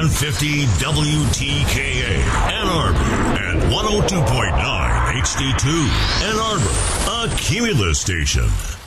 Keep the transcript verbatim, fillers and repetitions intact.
ten fifty W T K A, Ann Arbor, and one oh two point nine H D two, Ann Arbor, a Cumulus station.